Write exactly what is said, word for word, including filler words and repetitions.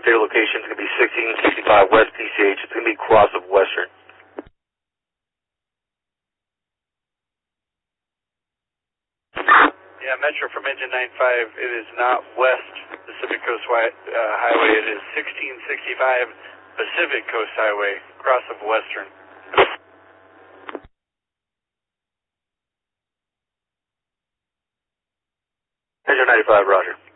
their location is going to be sixteen sixty-five West P C H. It's going to be cross of Western. Yeah, Metro from engine nine five, it is not West Pacific Coast uh, Highway, it is sixteen sixty-five Pacific Coast Highway, cross of Western. Engine ninety-five, roger.